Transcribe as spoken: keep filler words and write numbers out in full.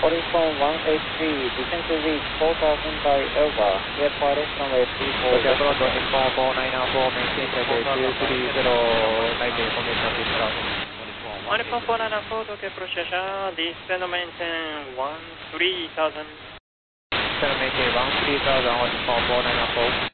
Calling from one eight three, descend to reach four thousand by over. Air pilot runway three four. Roger, Toronto, Nippon four nine nine four, maintain flight two three zero, night information disrupt. Nippon four nine nine four, OK, approach, descend maintain one three thousand. Descend maintain one three thousand on Nippon four nine nine four.